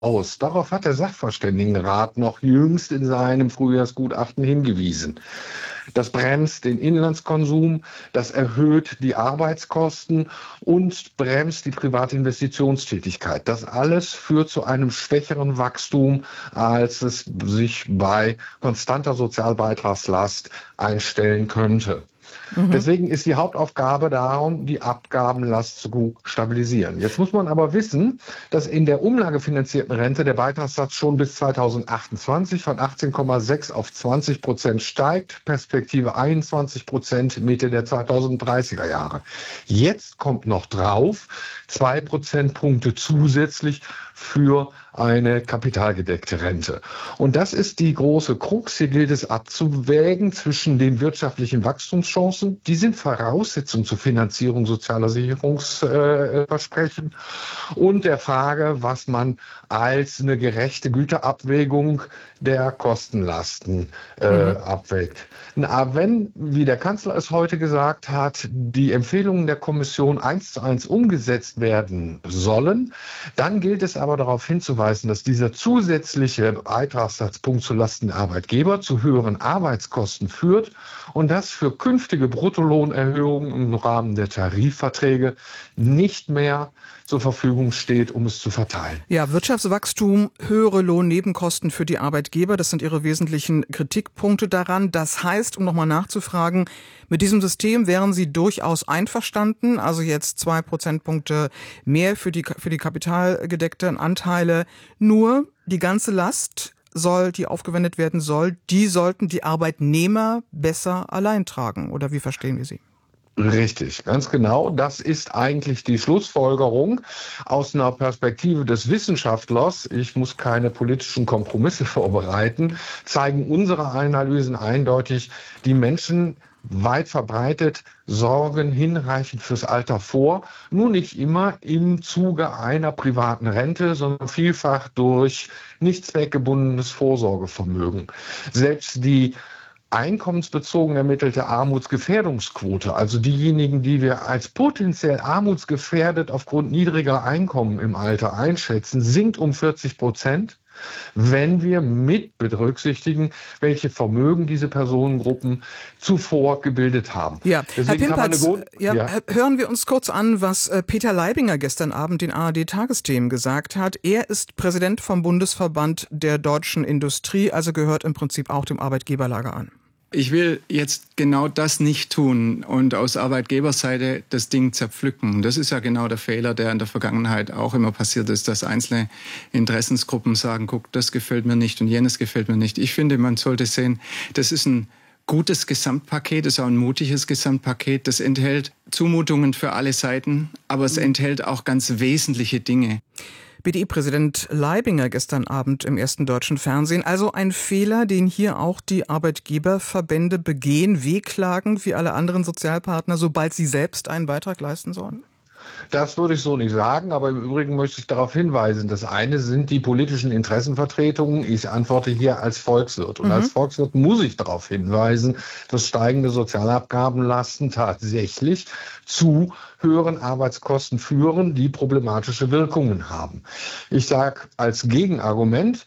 aus. Darauf hat der Sachverständigenrat noch jüngst in seinem Frühjahrsgutachten hingewiesen. Das bremst den Inlandskonsum, das erhöht die Arbeitskosten und bremst die private Investitionstätigkeit. Das alles führt zu einem schwächeren Wachstum, als es sich bei konstanter Sozialbeitragslast einstellen könnte. Deswegen ist die Hauptaufgabe darum, die Abgabenlast zu stabilisieren. Jetzt muss man aber wissen, dass in der umlagefinanzierten Rente der Beitragssatz schon bis 2028 von 18,6 auf 20% steigt, Perspektive 21% Mitte der 2030er Jahre. Jetzt kommt noch drauf 2 Prozentpunkte zusätzlich für eine kapitalgedeckte Rente. Und das ist die große Krux. Hier gilt es abzuwägen zwischen den wirtschaftlichen Wachstumschancen, die sind Voraussetzung zur Finanzierung sozialer Sicherungsversprechen, und der Frage, was man als eine gerechte Güterabwägung der Kostenlasten abwägt. Na, wenn, wie der Kanzler es heute gesagt hat, die Empfehlungen der Kommission 1:1 umgesetzt werden sollen, dann gilt es aber darauf hinzuweisen, dass dieser zusätzliche Beitragssatzpunkt zulasten der Arbeitgeber zu höheren Arbeitskosten führt und das für künftige Bruttolohnerhöhungen im Rahmen der Tarifverträge nicht mehr zur Verfügung steht, um es zu verteilen. Ja, Wirtschaftswachstum, höhere Lohnnebenkosten für die Arbeitgeber, das sind Ihre wesentlichen Kritikpunkte daran. Das heißt, um nochmal nachzufragen, mit diesem System wären Sie durchaus einverstanden, also jetzt 2 Prozentpunkte mehr für die kapitalgedeckten Anteile. Nur die ganze Last die aufgewendet werden soll, die sollten die Arbeitnehmer besser allein tragen. Oder wie verstehen wir Sie? Richtig, ganz genau. Das ist eigentlich die Schlussfolgerung aus einer Perspektive des Wissenschaftlers. Ich muss keine politischen Kompromisse vorbereiten, zeigen unsere Analysen eindeutig, die Menschen weit verbreitet sorgen hinreichend fürs Alter vor. Nur nicht immer im Zuge einer privaten Rente, sondern vielfach durch nicht zweckgebundenes Vorsorgevermögen. Selbst die einkommensbezogen ermittelte Armutsgefährdungsquote, also diejenigen, die wir als potenziell armutsgefährdet aufgrund niedriger Einkommen im Alter einschätzen, sinkt um 40%, wenn wir mit berücksichtigen, welche Vermögen diese Personengruppen zuvor gebildet haben. Ja, deswegen Herr Pimpatz, hören wir uns kurz an, was Peter Leibinger gestern Abend den ARD-Tagesthemen gesagt hat. Er ist Präsident vom Bundesverband der deutschen Industrie, also gehört im Prinzip auch dem Arbeitgeberlager an. Ich will jetzt genau das nicht tun und aus Arbeitgeberseite das Ding zerpflücken. Das ist ja genau der Fehler, der in der Vergangenheit auch immer passiert ist, dass einzelne Interessensgruppen sagen, guck, das gefällt mir nicht und jenes gefällt mir nicht. Ich finde, man sollte sehen, das ist ein gutes Gesamtpaket, das ist auch ein mutiges Gesamtpaket. Das enthält Zumutungen für alle Seiten, aber es enthält auch ganz wesentliche Dinge. BDI-Präsident Leibinger gestern Abend im ersten deutschen Fernsehen. Also ein Fehler, den hier auch die Arbeitgeberverbände begehen, wehklagen wie alle anderen Sozialpartner, sobald sie selbst einen Beitrag leisten sollen? Das würde ich so nicht sagen, aber im Übrigen möchte ich darauf hinweisen, das eine sind die politischen Interessenvertretungen. Ich antworte hier als Volkswirt. Und als Volkswirt muss ich darauf hinweisen, dass steigende Sozialabgabenlasten tatsächlich zu höheren Arbeitskosten führen, die problematische Wirkungen haben. Ich sage als Gegenargument,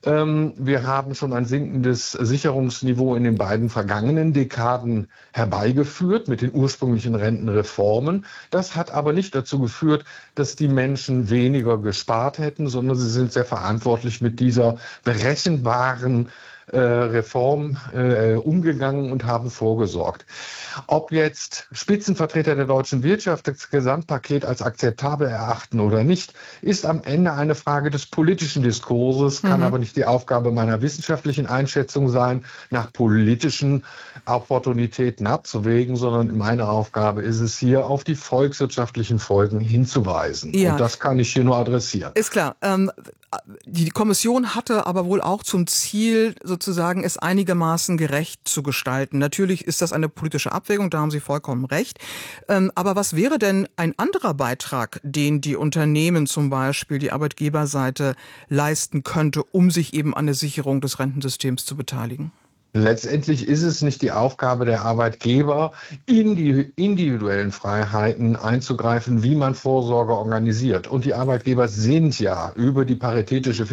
wir haben schon ein sinkendes Sicherungsniveau in den beiden vergangenen Dekaden herbeigeführt mit den ursprünglichen Rentenreformen. Das hat aber nicht dazu geführt, dass die Menschen weniger gespart hätten, sondern sie sind sehr verantwortlich mit dieser berechenbaren Reform umgegangen und haben vorgesorgt. Ob jetzt Spitzenvertreter der deutschen Wirtschaft das Gesamtpaket als akzeptabel erachten oder nicht, ist am Ende eine Frage des politischen Diskurses, kann aber nicht die Aufgabe meiner wissenschaftlichen Einschätzung sein, nach politischen Opportunitäten abzuwägen, sondern meine Aufgabe ist es hier, auf die volkswirtschaftlichen Folgen hinzuweisen. Ja. Und das kann ich hier nur adressieren. Ist klar. Die Kommission hatte aber wohl auch zum Ziel, sozusagen es einigermaßen gerecht zu gestalten. Natürlich ist das eine politische Abwägung, da haben Sie vollkommen recht. Aber was wäre denn ein anderer Beitrag, den die Unternehmen zum Beispiel, die Arbeitgeberseite leisten könnte, um sich eben an der Sicherung des Rentensystems zu beteiligen? Letztendlich ist es nicht die Aufgabe der Arbeitgeber, in die individuellen Freiheiten einzugreifen, wie man Vorsorge organisiert. Und die Arbeitgeber sind ja über die paritätische